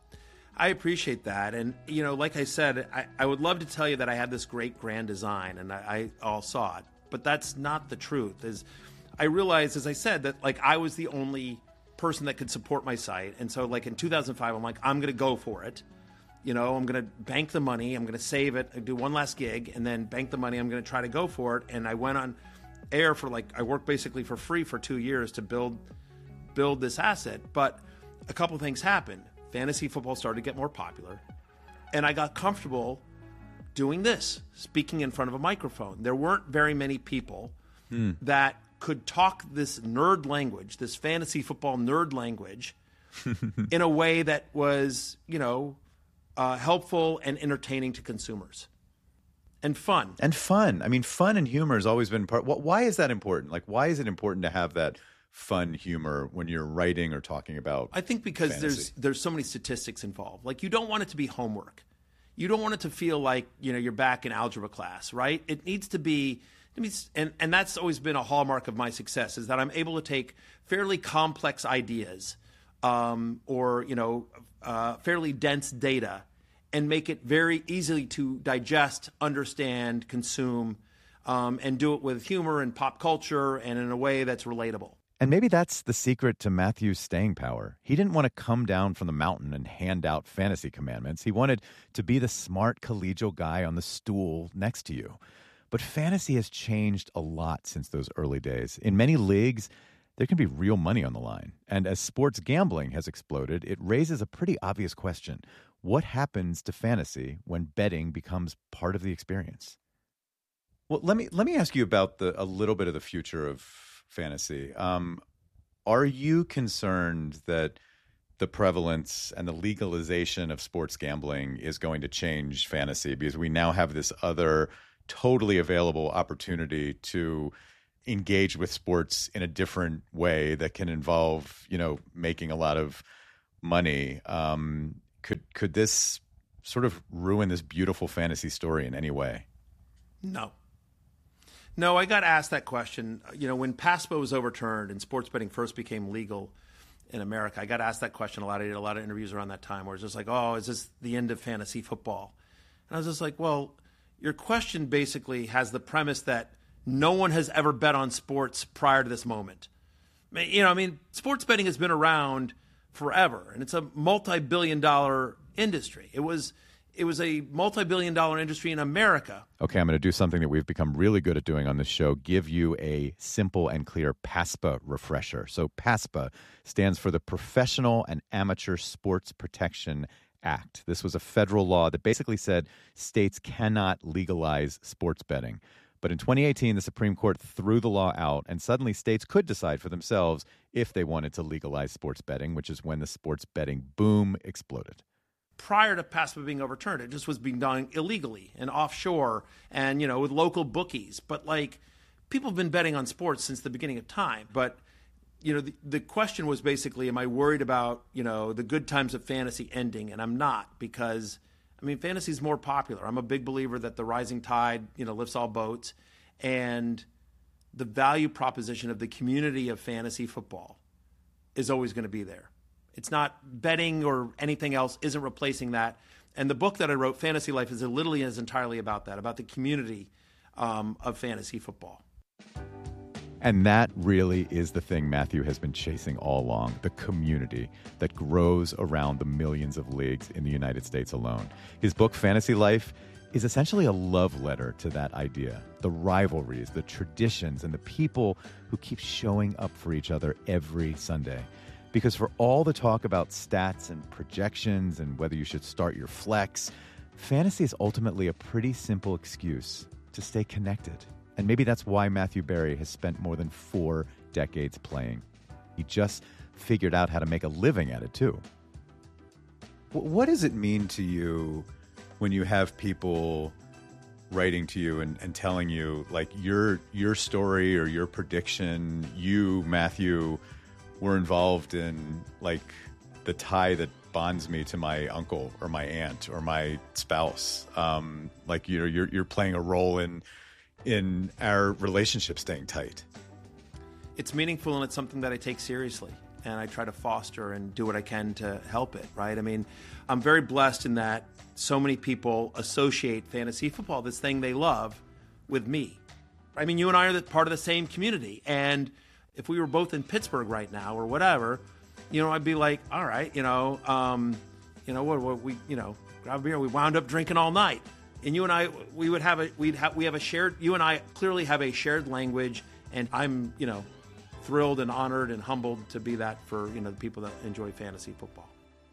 I appreciate that. And, you know, like I said, I, I would love to tell you that I had this great grand design and I, I all saw it, but that's not the truth. Is I realized, as I said, that like I was the only person that could support my site. And so like in two thousand five, I'm like, I'm going to go for it. You know, I'm going to bank the money. I'm going to save it. I do one last gig and then bank the money. I'm going to try to go for it. And I went on air for like, I worked basically for free for two years to build, build this asset. But a couple things happened. Fantasy football started to get more popular. And I got comfortable doing this, speaking in front of a microphone. There weren't very many people Hmm. that could talk this nerd language, this fantasy football nerd language, in a way that was, you know, uh, helpful and entertaining to consumers. And fun. And fun. I mean, fun and humor has always been part. Wh- Why is that important? Like, why is it important to have that fun humor when you're writing or talking about I think because fantasy? there's there's so many statistics involved. Like, you don't want it to be homework. You don't want it to feel like, you know, you're back in algebra class, right? It needs to be, it needs, and, and that's always been a hallmark of my success, is that I'm able to take fairly complex ideas um, or, you know, uh, fairly dense data and make it very easily to digest, understand, consume, um, and do it with humor and pop culture and in a way that's relatable. And maybe that's the secret to Matthew's staying power. He didn't want to come down from the mountain and hand out fantasy commandments. He wanted to be the smart collegial guy on the stool next to you. But fantasy has changed a lot since those early days. In many leagues, there can be real money on the line. And as sports gambling has exploded, it raises a pretty obvious question. what happens to fantasy when betting becomes part of the experience? Well, let me let me ask you about the a little bit of the future of fantasy. Um, are you concerned that the prevalence and the legalization of sports gambling is going to change fantasy, because we now have this other totally available opportunity to engage with sports in a different way that can involve, you know, making a lot of money? Um, could could this sort of ruin this beautiful fantasy story in any way? No. No, I got asked that question. You know, when PASPA was overturned and sports betting first became legal in America, I got asked that question a lot. I did a lot of interviews around that time where it's just like, oh, is this the end of fantasy football? And I was just like, well, your question basically has the premise that no one has ever bet on sports prior to this moment. You know, I mean, sports betting has been around forever, and it's a multi-billion dollar industry. It was it was a multi-billion dollar industry in America. Okay, I'm going to do something that we've become really good at doing on this show, give you a simple and clear PASPA refresher. So PASPA stands for the Professional and Amateur Sports Protection Act. This was a federal law that basically said states cannot legalize sports betting. But in twenty eighteen, the Supreme Court threw the law out, and suddenly states could decide for themselves if they wanted to legalize sports betting, which is when the sports betting boom exploded. Prior to PASPA being overturned, it just was being done illegally and offshore and, you know, with local bookies. But, like, people have been betting on sports since the beginning of time. But, you know, the, the question was basically, am I worried about, you know, the good times of fantasy ending? And I'm not, because, I mean, fantasy is more popular. I'm a big believer that the rising tide, you know, lifts all boats. And the value proposition of the community of fantasy football is always going to be there. It's not betting or anything else isn't replacing that. And the book that I wrote, Fantasy Life, is literally is entirely about that, about the community um, of fantasy football. And that really is the thing Matthew has been chasing all along, the community that grows around the millions of leagues in the United States alone. His book, Fantasy Life, is essentially a love letter to that idea, the rivalries, the traditions, and the people who keep showing up for each other every Sunday. Because for all the talk about stats and projections and whether you should start your flex, fantasy is ultimately a pretty simple excuse to stay connected. And maybe that's why Matthew Berry has spent more than four decades playing. He just figured out how to make a living at it, too. What does it mean to you when you have people writing to you and, and telling you, like, your your story or your prediction, you, Matthew, were involved in, like, the tie that bonds me to my uncle or my aunt or my spouse? Um, like, you know, you're you're playing a role in in our relationship staying tight. It's meaningful, and it's something that I take seriously, and I try to foster and do what I can to help it, right? I mean, I'm very blessed in that so many people associate fantasy football, this thing they love, with me. I mean, you and I are the, part of the same community, and if we were both in Pittsburgh right now or whatever, you know, I'd be like, all right, you know, um, you know, what, what we, you know, grab a beer, we wound up drinking all night. And you and I, we would have a, we'd have, we have a shared, you and I clearly have a shared language, and I'm, you know, thrilled and honored and humbled to be that for, you know, the people that enjoy fantasy football.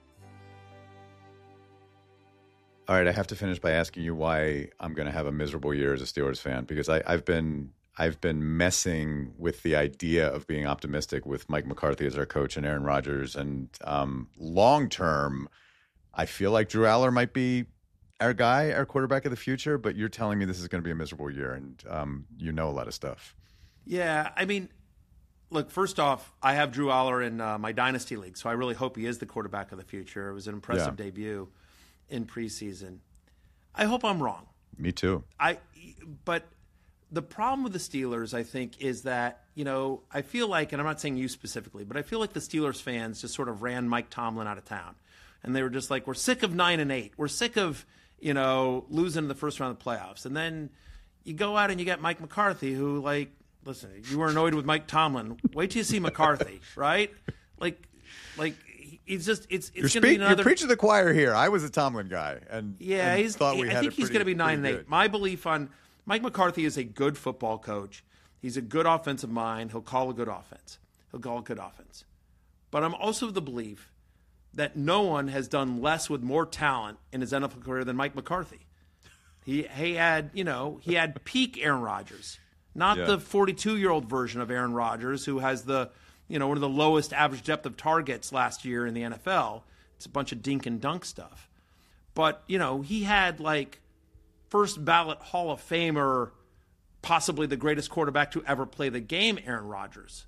All right, I have to finish by asking you why I'm going to have a miserable year as a Steelers fan, because I, I've been I've been messing with the idea of being optimistic with Mike McCarthy as our coach and Aaron Rodgers, and um, long term, I feel like Drew Aller might be our guy, our quarterback of the future. But you're telling me this is going to be a miserable year, and um, you know a lot of stuff. Yeah, I mean, look, first off, I have Drew Aller in uh, my Dynasty League, so I really hope he is the quarterback of the future. It was an impressive yeah. debut in preseason. I hope I'm wrong. Me too. I, but the problem with the Steelers, I think, is that, you know, I feel like, and I'm not saying you specifically, but I feel like the Steelers fans just sort of ran Mike Tomlin out of town. And they were just like, we're sick of nine and eight. We're sick of, you know, losing in the first round of the playoffs. And then you go out and you get Mike McCarthy, who, like, listen, you were annoyed with Mike Tomlin. Wait till you see McCarthy, right? Like, like, He's just it's it's going to be another. You're preaching to the choir here. I was a Tomlin guy, and yeah, and he's. Thought we I had think he's going to be nine and eight. Good. My belief on Mike McCarthy is a good football coach. He's a good offensive mind. He'll call a good offense. He'll call a good offense. But I'm also of the belief that no one has done less with more talent in his N F L career than Mike McCarthy. He he had, you know, he had peak Aaron Rodgers, not Yeah. the forty-two-year-old version of Aaron Rodgers who has the, you know, one of the lowest average depth of targets last year in the N F L. It's a bunch of dink and dunk stuff. But, you know, he had like first ballot Hall of Famer, possibly the greatest quarterback to ever play the game, Aaron Rodgers.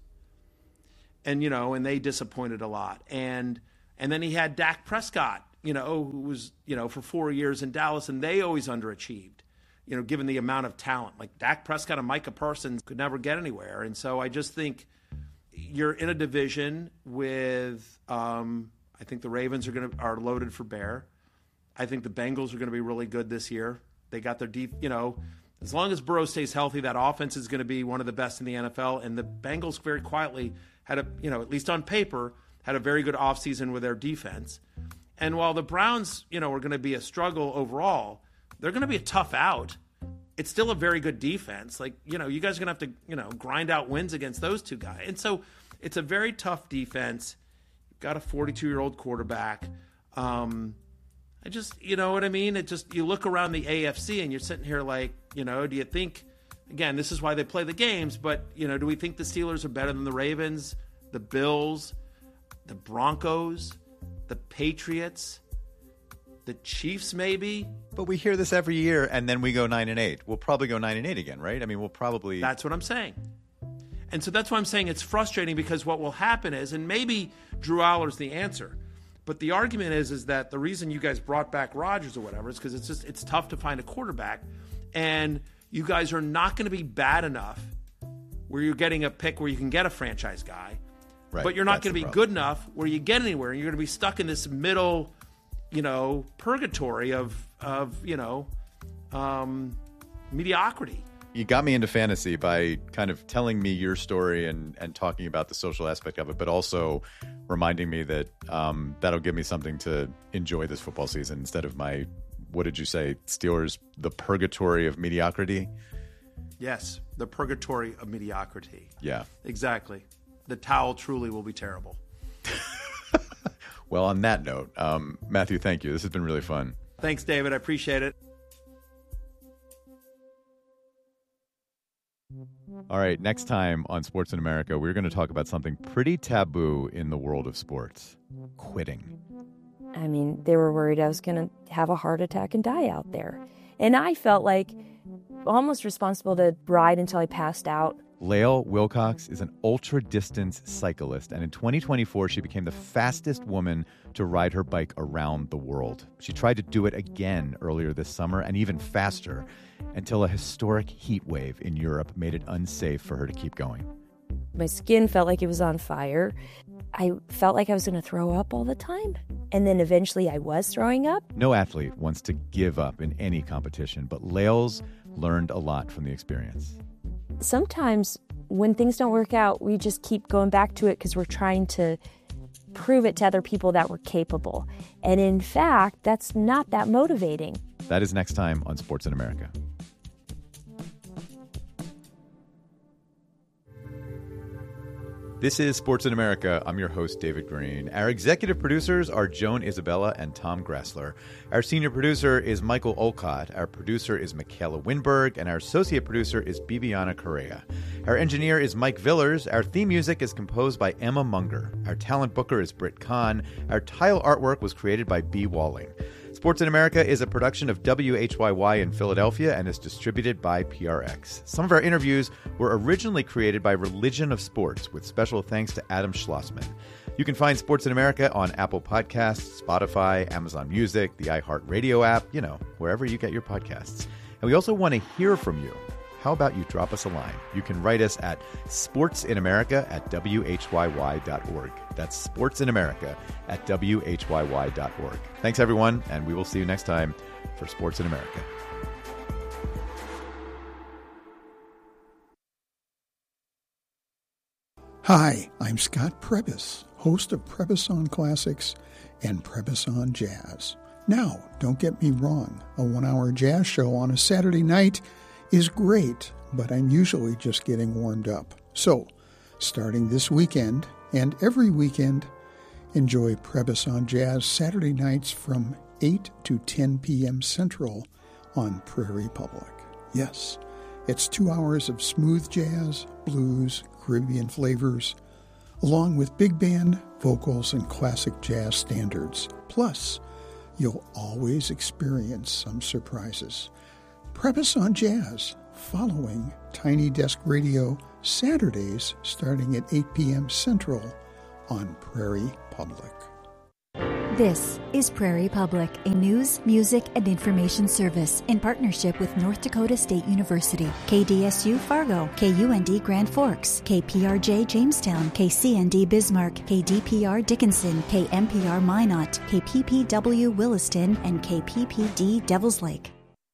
And, you know, and they disappointed a lot. And and then he had Dak Prescott, you know, who was, you know, for four years in Dallas, and they always underachieved, you know, given the amount of talent. Like Dak Prescott and Micah Parsons could never get anywhere. And so I just think you're in a division with, um, I think the Ravens are going to are loaded for bear. I think the Bengals are going to be really good this year. They got their deep, you know, as long as Burrow stays healthy, that offense is going to be one of the best in the N F L. And the Bengals very quietly had a, you know, at least on paper, had a very good offseason with their defense. And while the Browns, you know, are going to be a struggle overall, they're going to be a tough out. It's still a very good defense. Like, you know, you guys are going to have to, you know, grind out wins against those two guys. And so it's a very tough defense. You've got a forty-two-year-old quarterback. Um, I just, you know what I mean? It just, you look around the A F C and you're sitting here like, you know, do you think, again, this is why they play the games, but, you know, do we think the Steelers are better than the Ravens, the Bills, the Broncos, the Patriots, the Chiefs maybe? But we hear this every year, and then we go nine and eight. We'll probably go nine and eight again, right? I mean, we'll probably. That's what I'm saying. And so that's why I'm saying it's frustrating, because what will happen is, and maybe Drew Aller's the answer, but the argument is, is that the reason you guys brought back Rodgers or whatever is because it's just it's tough to find a quarterback, and you guys are not going to be bad enough where you're getting a pick where you can get a franchise guy. Right, but you're not that's going to the be problem. good enough where you get anywhere, and you're going to be stuck in this middle, you know, purgatory of, of you know, um, mediocrity. You got me into fantasy by kind of telling me your story and, and talking about the social aspect of it, but also reminding me that um, that'll give me something to enjoy this football season instead of my, what did you say, Steelers, the purgatory of mediocrity? Yes, the purgatory of mediocrity. Yeah. Exactly. The towel truly will be terrible. Well, on that note, um, Matthew, thank you. This has been really fun. Thanks, David. I appreciate it. All right, next time on Sports in America, we're going to talk about something pretty taboo in the world of sports: quitting. I mean, they were worried I was going to have a heart attack and die out there. And I felt like almost responsible to ride until I passed out. Lael Wilcox is an ultra-distance cyclist, and in twenty twenty-four, she became the fastest woman to ride her bike around the world. She tried to do it again earlier this summer, and even faster, until a historic heat wave in Europe made it unsafe for her to keep going. My skin felt like it was on fire. I felt like I was going to throw up all the time. And then eventually I was throwing up. No athlete wants to give up in any competition, but Lael's learned a lot from the experience. Sometimes when things don't work out, we just keep going back to it because we're trying to prove it to other people that we're capable. And in fact, that's not that motivating. That is next time on Sports in America. This is Sports in America. I'm your host, David Green. Our executive producers are Joan Isabella and Tom Grassler. Our senior producer is Michael Olcott. Our producer is Michaela Winberg. And our associate producer is Bibiana Correa. Our engineer is Mike Villers. Our theme music is composed by Emma Munger. Our talent booker is Britt Kahn. Our tile artwork was created by B. Walling. Sports in America is a production of W H Y Y in Philadelphia and is distributed by P R X. Some of our interviews were originally created by Religion of Sports, with special thanks to Adam Schlossman. You can find Sports in America on Apple Podcasts, Spotify, Amazon Music, the iHeartRadio app, you know, wherever you get your podcasts. And we also want to hear from you. How about you drop us a line? You can write us at sportsinamerica at W H Y Y dot org. That's sportsinamerica at W H Y Y dot org. Thanks, everyone, and we will see you next time for Sports in America. Hi, I'm Scott Prebis, host of Prebis on Classics and Prebis on Jazz. Now, don't get me wrong, a one-hour jazz show on a Saturday night is great, but I'm usually just getting warmed up. So, starting this weekend and every weekend, Enjoy Prebis on Jazz Saturday nights from eight to ten p.m. Central on Prairie Public. Yes, it's two hours of smooth jazz, blues, Caribbean flavors, along with big band, vocals, and classic jazz standards. Plus, you'll always experience some surprises. Prebis on Jazz, following Tiny Desk Radio, Saturdays starting at eight p.m. Central on Prairie Public. This is Prairie Public, a news, music, and information service in partnership with North Dakota State University, K D S U Fargo, K U N D Grand Forks, K P R J Jamestown, K C N D Bismarck, K D P R Dickinson, K M P R Minot, K P P W Williston, and K P P D Devils Lake.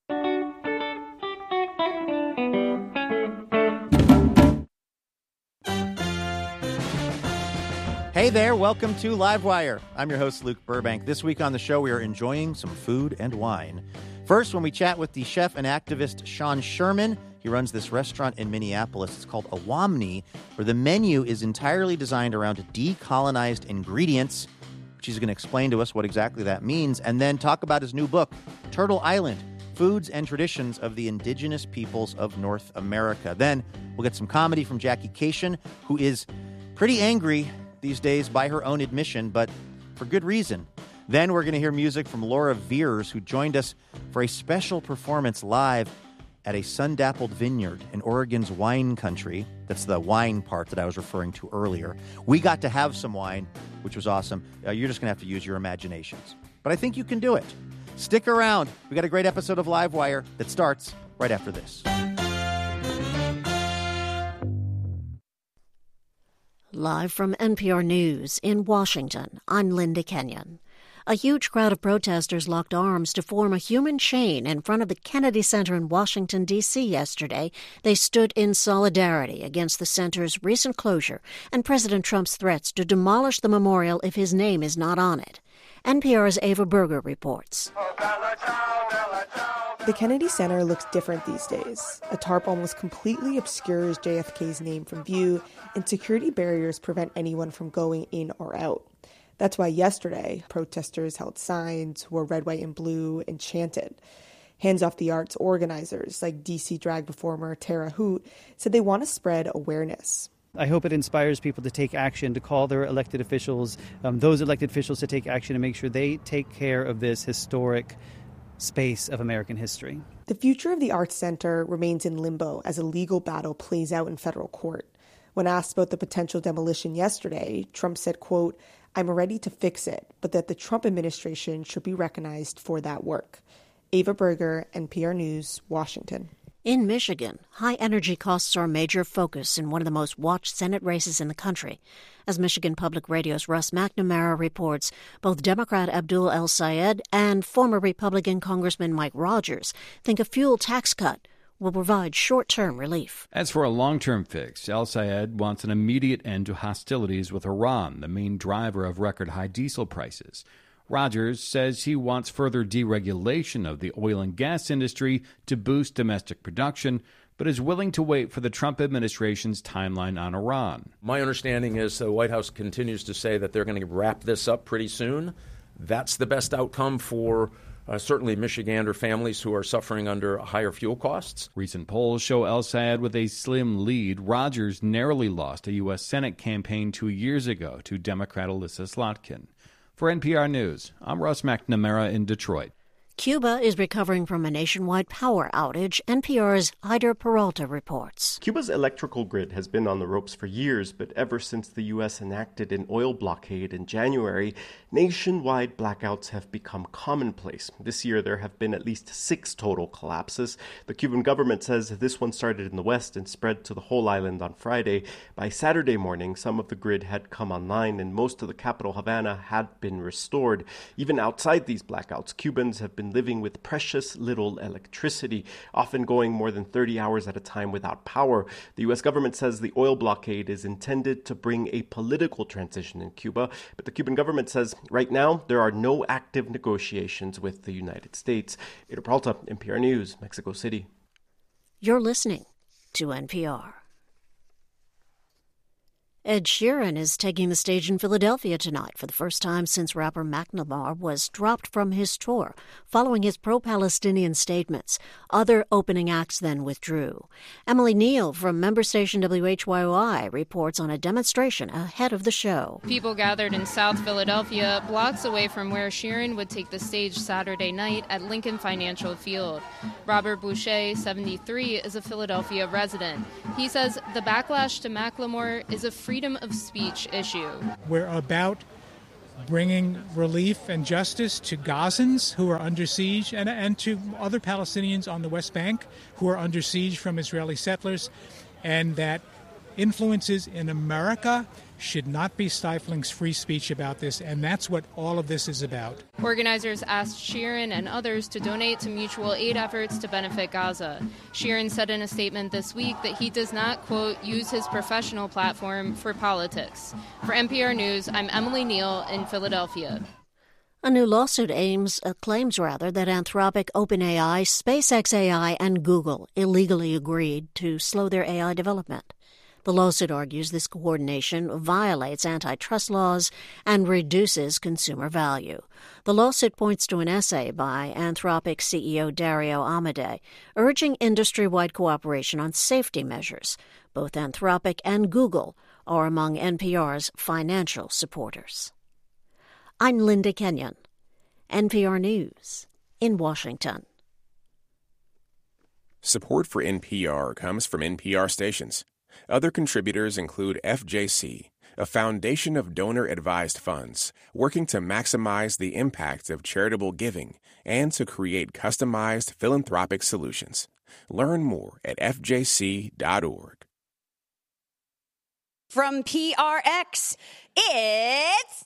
Hey there, welcome to Livewire. I'm your host, Luke Burbank. This week on the show, we are enjoying some food and wine. First, when we chat with the chef and activist Sean Sherman, he runs this restaurant in Minneapolis. It's called Awamni, where the menu is entirely designed around decolonized ingredients. She's going to explain to us what exactly that means, and then talk about his new book, Turtle Island, Foods and Traditions of the Indigenous Peoples of North America. Then we'll get some comedy from Jackie Cation, who is pretty angry these days by her own admission, but for good reason. Then we're going to hear music from Laura Veers, who joined us for a special performance live at a sun-dappled vineyard in Oregon's wine country. That's the wine part that I was referring to earlier. We got to have some wine, which was awesome. Uh, you're just going to have to use your imaginations. But I think you can do it. Stick around. We got a great episode of Livewire that starts right after this. Live from N P R News in Washington, I'm Linda Kenyon. A huge crowd of protesters locked arms to form a human chain in front of the Kennedy Center in Washington, D C yesterday. They stood in solidarity against the center's recent closure and President Trump's threats to demolish the memorial if his name is not on it. N P R's Ava Berger reports. The Kennedy Center looks different these days. A tarp almost completely obscures J F K's name from view, and security barriers prevent anyone from going in or out. That's why yesterday, protesters held signs, wore red, white, and blue, and chanted. Hands Off the Arts organizers, like D C drag performer Tara Hoot, said they want to spread awareness. I hope it inspires people to take action, to call their elected officials, um, those elected officials to take action and make sure they take care of this historic space of American history. The future of the Arts Center remains in limbo as a legal battle plays out in federal court. When asked about the potential demolition yesterday, Trump said, quote, "I'm ready to fix it, but that the Trump administration should be recognized for that work." Ava Berger, N P R News, Washington. In Michigan, high energy costs are a major focus in one of the most watched Senate races in the country. As Michigan Public Radio's Russ McNamara reports, both Democrat Abdul El-Sayed and former Republican Congressman Mike Rogers think a fuel tax cut will provide short-term relief. As for a long-term fix, El-Sayed wants an immediate end to hostilities with Iran, the main driver of record-high diesel prices. Rogers says he wants further deregulation of the oil and gas industry to boost domestic production, but is willing to wait for the Trump administration's timeline on Iran. My understanding is the White House continues to say that they're going to wrap this up pretty soon. That's the best outcome for uh, certainly Michigander families who are suffering under higher fuel costs. Recent polls show El-Sayed with a slim lead. Rogers narrowly lost a U S Senate campaign two years ago to Democrat Alyssa Slotkin. For N P R News, I'm Russ McNamara in Detroit. Cuba is recovering from a nationwide power outage. N P R's Hyder Peralta reports. Cuba's electrical grid has been on the ropes for years, but ever since the U S enacted an oil blockade in January, nationwide blackouts have become commonplace. This year, there have been at least six total collapses. The Cuban government says this one started in the west and spread to the whole island on Friday. By Saturday morning, some of the grid had come online, and most of the capital, Havana, had been restored. Even outside these blackouts, Cubans have been living with precious little electricity, often going more than thirty hours at a time without power. The U S government says the oil blockade is intended to bring a political transition in Cuba, but the Cuban government says right now there are no active negotiations with the United States. Hyder Peralta, N P R News, Mexico City. You're listening to N P R. Ed Sheeran is taking the stage in Philadelphia tonight for the first time since rapper Macklemore was dropped from his tour following his pro-Palestinian statements. Other opening acts then withdrew. Emily Neal from member station W H Y O I reports on a demonstration ahead of the show. People gathered in South Philadelphia, blocks away from where Sheeran would take the stage Saturday night at Lincoln Financial Field. Robert Boucher, seventy-three, is a Philadelphia resident. He says the backlash to Macklemore is a freedom of speech issue. We're about bringing relief and justice to Gazans who are under siege and, and to other Palestinians on the West Bank who are under siege from Israeli settlers, and that influences in America should not be stifling free speech about this, and that's what all of this is about. Organizers asked Sheeran and others to donate to mutual aid efforts to benefit Gaza. Sheeran said in a statement this week that he does not, quote, use his professional platform for politics. For N P R News, I'm Emily Neal in Philadelphia. A new lawsuit aims, uh, claims rather, that Anthropic, OpenAI, SpaceX A I, and Google illegally agreed to slow their A I development. The lawsuit argues this coordination violates antitrust laws and reduces consumer value. The lawsuit points to an essay by Anthropic C E O Dario Amodei urging industry-wide cooperation on safety measures. Both Anthropic and Google are among N P R's financial supporters. I'm Linda Kenyon, N P R News in Washington. Support for N P R comes from N P R stations. Other contributors include F J C, a foundation of donor-advised funds working to maximize the impact of charitable giving and to create customized philanthropic solutions. Learn more at f j c dot org. From P R X, it's...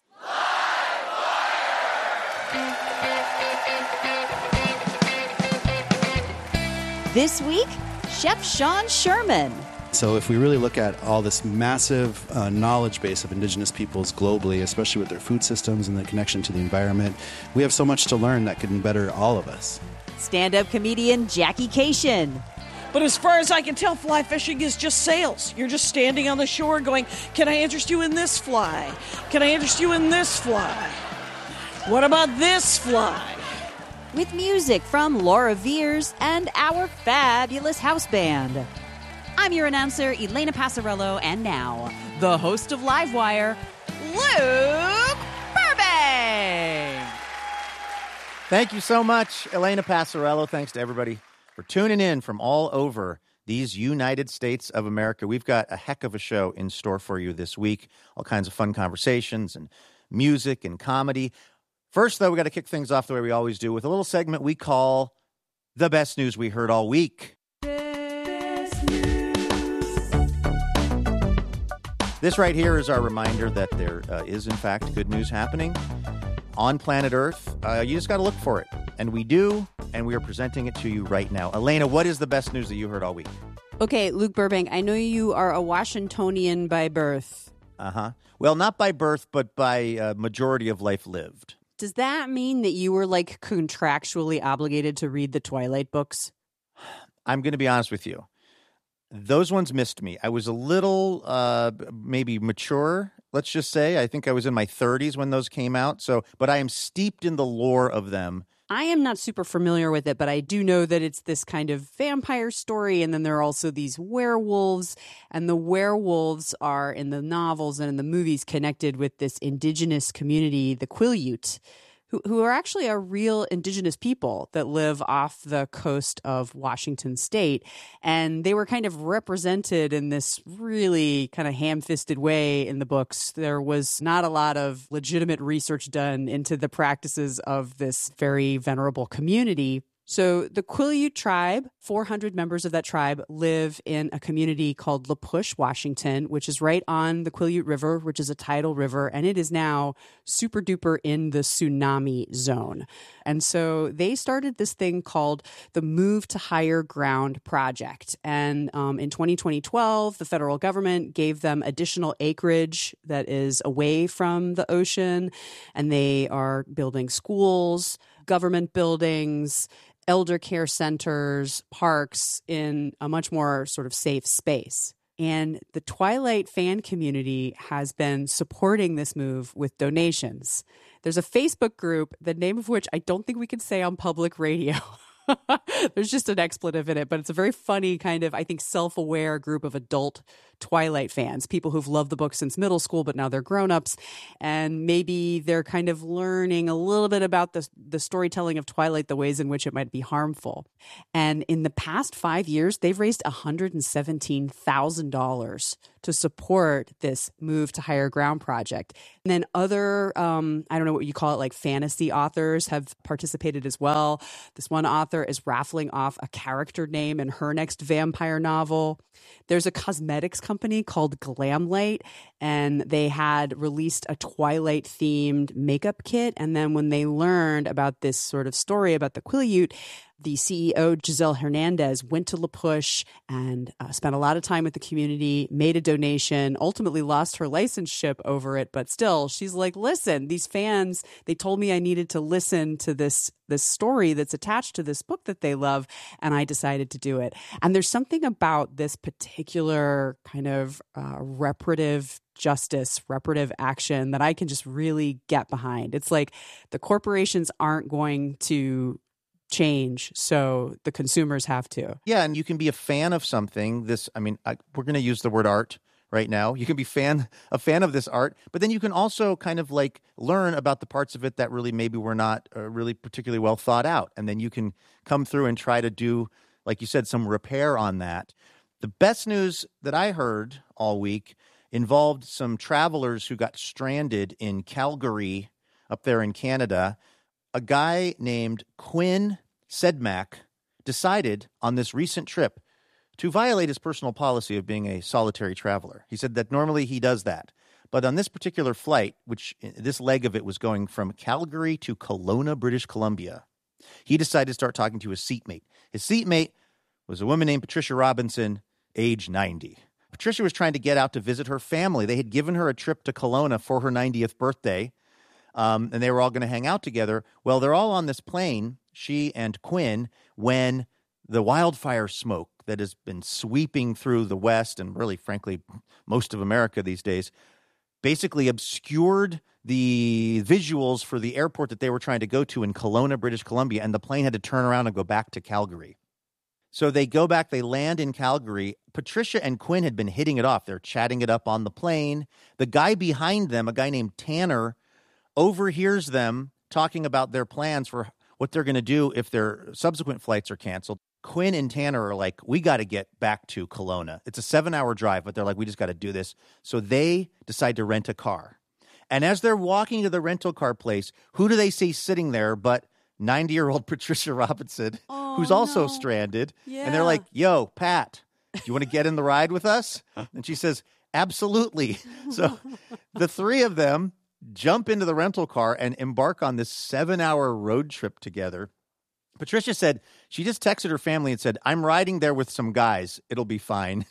This week, Chef Sean Sherman. So if we really look at all this massive uh, knowledge base of indigenous peoples globally, especially with their food systems and the connection to the environment, we have so much to learn that can better all of us. Stand-up comedian Jackie Cation. But as far as I can tell, fly fishing is just sales. You're just standing on the shore going, can I interest you in this fly? Can I interest you in this fly? What about this fly? With music from Laura Veers and our fabulous house band. I'm your announcer, Elena Passarello, and now, the host of Livewire, Luke Burbank! Thank you so much, Elena Passarello. Thanks to everybody for tuning in from all over these United States of America. We've got a heck of a show in store for you this week. All kinds of fun conversations and music and comedy. First, though, we got to kick things off the way we always do with a little segment we call The Best News We Heard All Week. This right here is our reminder that there uh, is, in fact, good news happening on planet Earth. Uh, you just got to look for it. And we do, and we are presenting it to you right now. Elena, what is the best news that you heard all week? Okay, Luke Burbank, I know you are a Washingtonian by birth. Uh-huh. Well, not by birth, but by uh, majority of life lived. Does that mean that you were, like, contractually obligated to read the Twilight books? I'm going to be honest with you. Those ones missed me. I was a little, uh, maybe mature, let's just say. I think I was in my thirties when those came out. So, but I am steeped in the lore of them. I am not super familiar with it, but I do know that it's this kind of vampire story, and then there are also these werewolves, and the werewolves are, in the novels and in the movies, connected with this indigenous community, the Quileute, who, who are actually a real indigenous people that live off the coast of Washington state. And they were kind of represented in this really kind of ham-fisted way in the books. There was not a lot of legitimate research done into the practices of this very venerable community. So the Quileute tribe, four hundred members of that tribe live in a community called La Push, Washington, which is right on the Quileute River, which is a tidal river, and it is now super duper in the tsunami zone. And so they started this thing called the Move to Higher Ground Project. And um, in twenty twelve, the federal government gave them additional acreage that is away from the ocean, and they are building schools, government buildings, elder care centers, parks in a much more sort of safe space. And the Twilight fan community has been supporting this move with donations. There's a Facebook group, the name of which I don't think we can say on public radio. There's just an expletive in it, but it's a very funny kind of, I think, self-aware group of adult Twilight fans, people who've loved the book since middle school, but now they're grown-ups, and maybe they're kind of learning a little bit about the, the storytelling of Twilight, the ways in which it might be harmful. And in the past five years, they've raised one hundred seventeen thousand dollars to support this Move to Higher Ground project. And then other, um, I don't know what you call it, like fantasy authors have participated as well. This one author is raffling off a character name in her next vampire novel. There's a cosmetics company called Glamlight, and they had released a Twilight-themed makeup kit. And then when they learned about this sort of story about the Quileute, the C E O, Giselle Hernandez, went to La Push and uh, spent a lot of time with the community, made a donation, ultimately lost her licenseship over it. But still, she's like, listen, these fans, they told me I needed to listen to this, this story that's attached to this book that they love, and I decided to do it. And there's something about this particular kind of uh, reparative justice, reparative action that I can just really get behind. It's like the corporations aren't going to change, so the consumers have to. Yeah, and you can be a fan of something. This, I mean, I, we're going to use the word art right now. You can be fan a fan of this art, but then you can also kind of like learn about the parts of it that really maybe were not uh, really particularly well thought out, and then you can come through and try to do, like you said, some repair on that. The best news that I heard all week involved some travelers who got stranded in Calgary up there in Canada. A guy named Quinn Sedmak decided on this recent trip to violate his personal policy of being a solitary traveler. He said that normally he does that. But on this particular flight, which this leg of it was going from Calgary to Kelowna, British Columbia, he decided to start talking to his seatmate. His seatmate was a woman named Patricia Robinson, age ninety. Patricia was trying to get out to visit her family. They had given her a trip to Kelowna for her ninetieth birthday. Um, and they were all going to hang out together. Well, they're all on this plane, she and Quinn, when the wildfire smoke that has been sweeping through the West and really, frankly, most of America these days, basically obscured the visuals for the airport that they were trying to go to in Kelowna, British Columbia, and the plane had to turn around and go back to Calgary. So they go back, they land in Calgary. Patricia and Quinn had been hitting it off. They're chatting it up on the plane. The guy behind them, a guy named Tanner, overhears them talking about their plans for what they're going to do if their subsequent flights are canceled. Quinn and Tanner are like, we got to get back to Kelowna. It's a seven-hour drive, but they're like, we just got to do this. So they decide to rent a car. And as they're walking to the rental car place, who do they see sitting there but ninety-year-old Patricia Robinson, oh, who's also no. stranded? Yeah. And they're like, yo, Pat, do you want to get in the ride with us? And she says, absolutely. So the three of them jump into the rental car and embark on this seven-hour road trip together. Patricia said she just texted her family and said, I'm riding there with some guys. It'll be fine.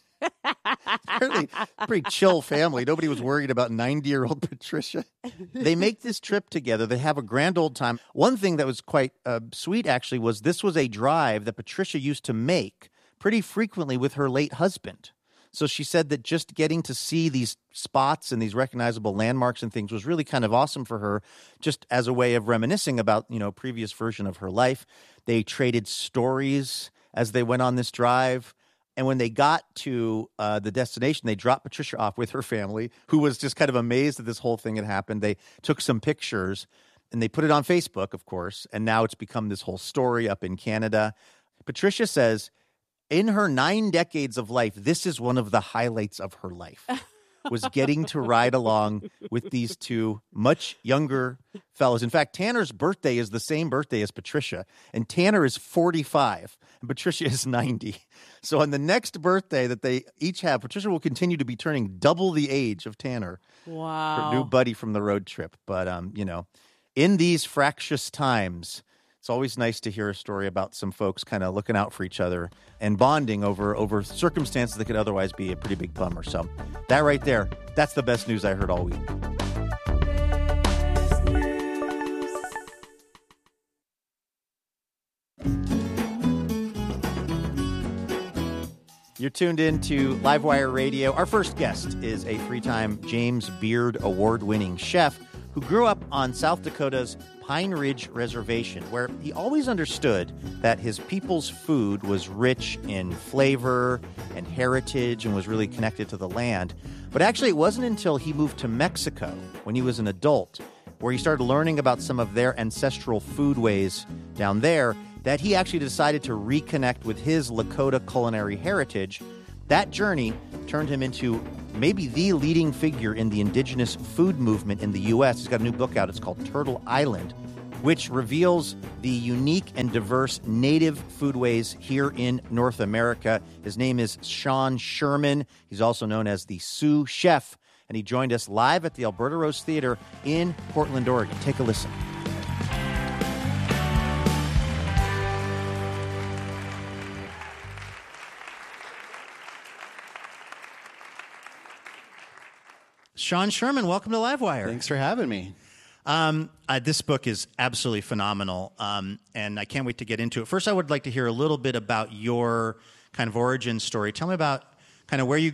Really pretty chill family. Nobody was worried about ninety-year-old Patricia. They make this trip together. They have a grand old time. One thing that was quite uh, sweet, actually, was this was a drive that Patricia used to make pretty frequently with her late husband. So she said that just getting to see these spots and these recognizable landmarks and things was really kind of awesome for her, just as a way of reminiscing about, you know, previous version of her life. They traded stories as they went on this drive. And when they got to uh, the destination, they dropped Patricia off with her family, who was just kind of amazed that this whole thing had happened. They took some pictures and they put it on Facebook, of course. And now it's become this whole story up in Canada. Patricia says, in her nine decades of life, this is one of the highlights of her life, was getting to ride along with these two much younger fellows. In fact, Tanner's birthday is the same birthday as Patricia, and Tanner is forty-five, and Patricia is ninety. So on the next birthday that they each have, Patricia will continue to be turning double the age of Tanner. Wow. Her new buddy from the road trip. But, um, you know, in these fractious times, it's always nice to hear a story about some folks kind of looking out for each other and bonding over over circumstances that could otherwise be a pretty big bummer. So that right there, that's the best news I heard all week. You're tuned in to Livewire Radio. Our first guest is a three-time James Beard Award-winning chef who grew up on South Dakota's Pine Ridge Reservation, where he always understood that his people's food was rich in flavor and heritage and was really connected to the land. But actually, it wasn't until he moved to Mexico when he was an adult, where he started learning about some of their ancestral foodways down there, that he actually decided to reconnect with his Lakota culinary heritage. That journey turned him into maybe the leading figure in the indigenous food movement in the U S. He's got a new book out. It's called Turtle Island, which reveals the unique and diverse native foodways here in North America. His name is Sean Sherman. He's also known as the Sioux Chef, and he joined us live at the Alberta Rose Theater in Portland, Oregon. Take a listen. Sean Sherman, welcome to Livewire. Thanks for having me. Um, uh, this book is absolutely phenomenal, um, and I can't wait to get into it. First, I would like to hear a little bit about your kind of origin story. Tell me about kind of where you